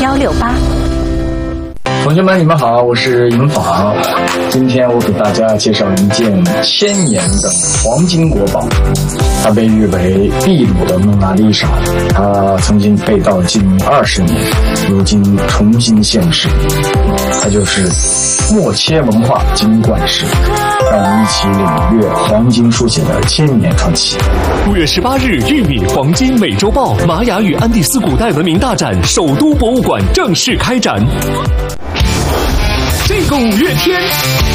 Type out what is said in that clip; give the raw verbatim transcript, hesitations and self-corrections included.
幺六八。 同学们，你们好，我是银法。今天我给大家介绍一件千年的黄金国宝，它被誉为秘鲁的蒙娜丽莎。它曾经被盗近二十年，如今重新现世。它就是默切文化金冠石。让我们一起领略黄金书写的千年传奇。 五月十八日，玉米黄金美洲豹玛雅与安第斯古代文明大展首都博物馆正式开展。这个五月天。